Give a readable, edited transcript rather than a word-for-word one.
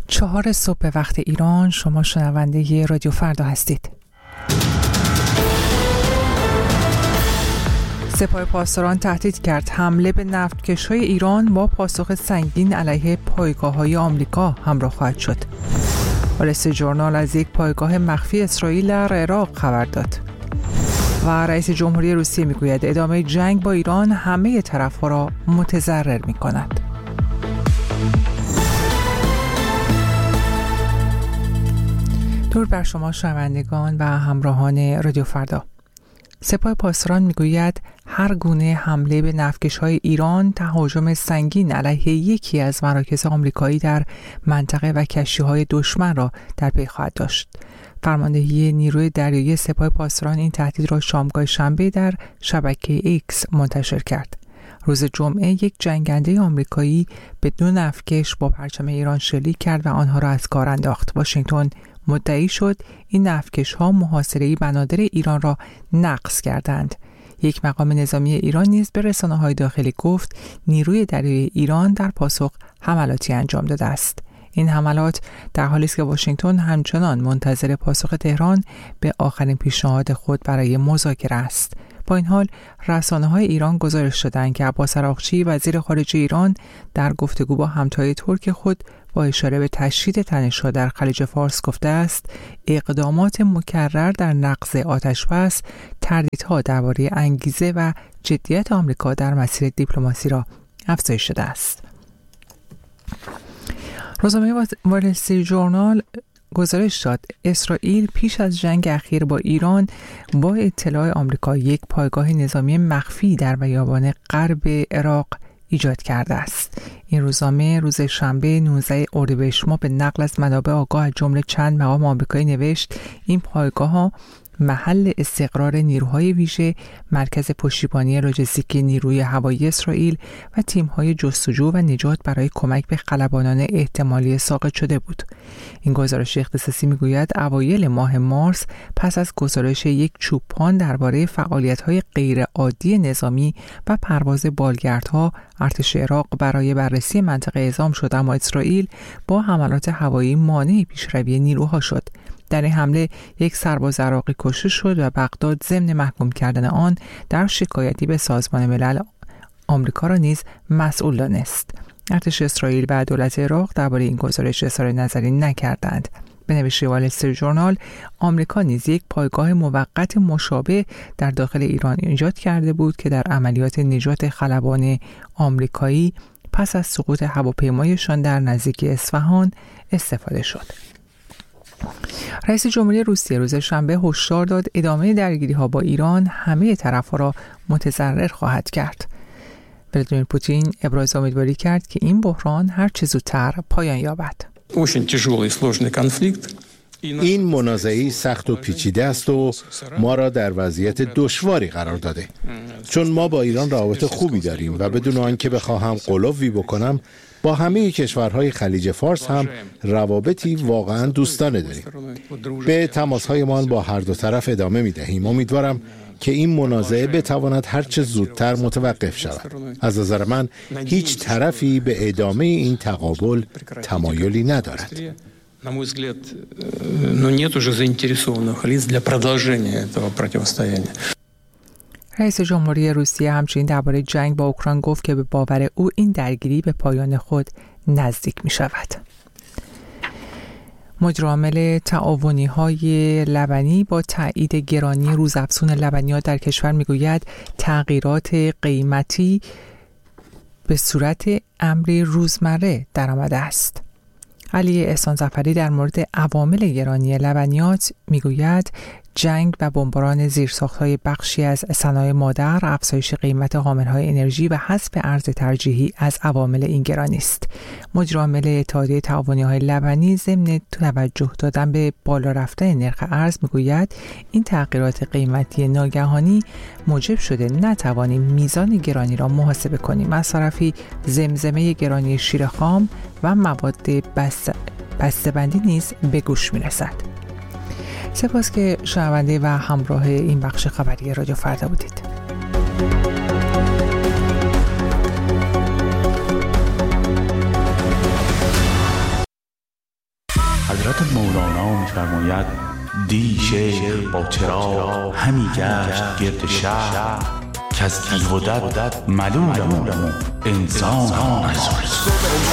4 صبح به وقت ایران. شما شنونده رادیو فردا هستید. سپاه پاسداران تهدید کرد حمله به نفتکش‌های ایران با پاسخ سنگین علیه پایگاه‌های آمریکا همراه خواهد شد. وال استریت ژورنال از یک پایگاه مخفی اسرائیل در عراق خبر داد. و رئیس جمهوری روسیه میگوید ادامه جنگ با ایران همه طرف‌ها را متضرر می‌کند. درود بر شما شنوندگان و همراهان رادیو فردا. سپاه پاسداران میگوید هر گونه حمله به نفتکش‌های ایران تهاجم سنگین علیه یکی از مراکز آمریکایی در منطقه و کشتی‌های دشمن را در پی خواهد داشت. فرماندهی نیروی دریایی سپاه پاسداران این تهدید را شامگاه شنبه در شبکه ایکس منتشر کرد. روز جمعه یک جنگنده آمریکایی به 2 نفتکش با پرچم ایران شلیک کرد و آنها را از کار انداخت. واشنگتن مدعی شد این نفتکش‌ها محاصره بنادر ایران را نقض کردند. یک مقام نظامی ایران نیز به رسانه‌های داخلی گفت نیروی دریایی ایران در پاسخ حملاتی انجام داده است. این حملات در حالی است که واشنگتن همچنان منتظر پاسخ تهران به آخرین پیشنهاد خود برای مذاکره است. با این حال رسانه‌های ایران گزارش دادند که عباس عراقچی وزیر خارجه ایران در گفتگو با همتای ترک خود با اشاره به تشدید تنش‌ها در خلیج فارس گفته است اقدامات مکرر در نقض آتش‌بس تردیدها درباره انگیزه و جدیت آمریکا در مسیر دیپلماسی را افزایش داده است. روزنامه وال استریت ژورنال گزارش داد اسرائیل پیش از جنگ اخیر با ایران با اطلاع آمریکا یک پایگاه نظامی مخفی در بیابان غرب عراق ایجاد کرده است. این روزنامه روز شنبه 19 اردیبهشت ماه به نقل از منابع آگاه از جمله چند مقام آمریکایی نوشت این پایگاه‌ها محل استقرار نیروهای ویژه، مرکز پشتیبانی لوجستیکی نیروی هوایی اسرائیل و تیم‌های جستجو و نجات برای کمک به خلبانان احتمالی ساقط شده بود. این گزارش اختصاصی میگوید اوایل ماه مارس پس از گزارش یک چوپان درباره فعالیت‌های غیرعادی نظامی و پرواز بالگردها، ارتش عراق برای بررسی منطقه اعزام شد، اما اسرائیل با حملات هوایی مانع پیشروی نیروها شد. در این حمله یک سرباز عراقی کشته شد و بغداد ضمن محکوم کردن آن در شکایتی به سازمان ملل آمریکا را نیز مسئول دانست. ارتش اسرائیل و دولت عراق درباره این گزارش اظهار نظری نکردند. به نوشته وال استریت ژورنال آمریکا نیز یک پایگاه موقت مشابه در داخل ایران ایجاد کرده بود که در عملیات نجات خلبان آمریکایی پس از سقوط هواپیمایشان در نزدیکی اصفهان استفاده شد. رئیس جمهوری روسیه روز شنبه هشدار داد ادامه درگیری‌ها با ایران همه طرف‌ها را متضرر خواهد کرد. ولادیمیر پوتین ابراز امیدواری کرد که این بحران هر چه زودتر پایان یابد. این منازعه سخت و پیچیده است و ما را در وضعیت دشواری قرار داده، چون ما با ایران روابط خوبی داریم و بدون آنکه بخواهم غلوی بکنم با همه کشورهای خلیج فارس هم روابطی واقعا دوستانه داریم. به تماسهایمان با هر دو طرف ادامه می‌دهیم. امیدوارم که این منازعه بتواند هر چه زودتر متوقف شود. از نظر من هیچ طرفی به ادامه این تقابل تمایلی ندارد. На мой взгляд, нет уже заинтересованных лиц для продолжения этого противостояния. رئیس جمهوری روسیه همچنین درباره جنگ با اوکراین گفت که به باور او این درگیری به پایان خود نزدیک می شود. مدیرعامل تعاونی‌های لبنی با تایید گرانی روزافزون لبنیات در کشور میگوید تغییرات قیمتی به صورت امری روزمره درآمده است. علی احسان ظفری در مورد عوامل گرانی لبنیات میگوید جنگ و بمباران زیرساخت‌های بخشی از صنایع مادر، افزایش قیمت حامل‌های انرژی و حذف ارز ترجیحی از عوامل این گرانی است. مدیرعامل اتحادیه تعاونی‌های لبنی ضمن توجه دادن به بالا رفتن نرخ ارز میگوید این تغییرات قیمتی ناگهانی موجب شده نتوانیم میزان گرانی را محاسبه کنیم. از طرفی زمزمه گرانی شیر خام و مواد بسته‌بندی نیز به گوش می‌رسد. سپاس که شنونده و همراه این بخش خبری رادیو فردا بودید. حضرت مولانا می‌فرماید دی شیخ با چراغ همی گشت گرد شهر که از دیو و دد ملولم انسان